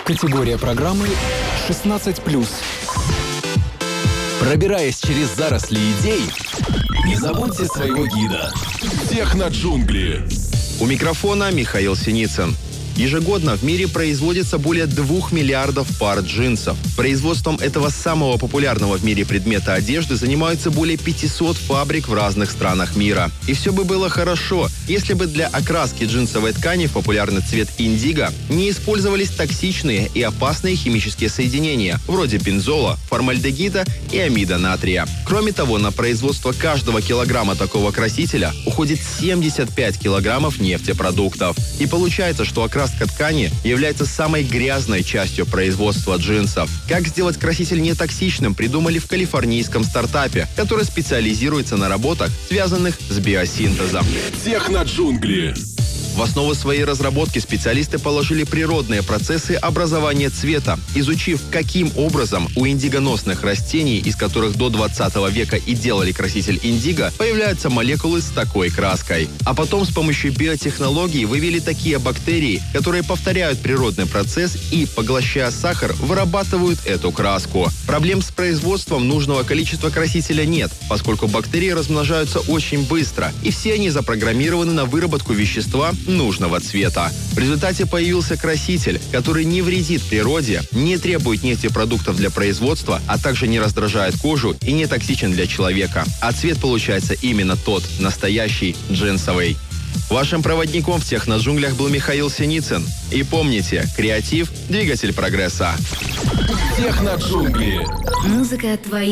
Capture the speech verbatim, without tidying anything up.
Категория программы шестнадцать плюс. Пробираясь через заросли идей, не забудьте своего гида. Техноджунгли. У микрофона Михаил Синицын. Ежегодно в мире производится более двух миллиардов пар джинсов. Производством этого самого популярного в мире предмета одежды занимаются более пятисот фабрик в разных странах мира. И все бы было хорошо, если бы для окраски джинсовой ткани в популярный цвет индиго не использовались токсичные и опасные химические соединения, вроде бензола, формальдегида и амида натрия. Кроме того, на производство каждого килограмма такого красителя уходит семьдесят пять килограммов нефтепродуктов. И получается, что окраска ткани является самой грязной частью производства джинсов. Как сделать краситель нетоксичным, придумали в калифорнийском стартапе, который специализируется на работах, связанных с биосинтезом. Техноджунгли. В основу своей разработки специалисты положили природные процессы образования цвета, изучив, каким образом у индигоносных растений, из которых до двадцатого века и делали краситель индиго, появляются молекулы с такой краской. А потом с помощью биотехнологий вывели такие бактерии, которые повторяют природный процесс и, поглощая сахар, вырабатывают эту краску. Проблем с производством нужного количества красителя нет, поскольку бактерии размножаются очень быстро, и все они запрограммированы на выработку вещества нужного цвета. В результате появился краситель, который не вредит природе, не требует нефтепродуктов для производства, а также не раздражает кожу и не токсичен для человека. А цвет получается именно тот, настоящий, джинсовый. Вашим проводником в техноджунглях был Михаил Синицын. И помните, креатив – двигатель прогресса. Техноджунгли. Музыка твоя.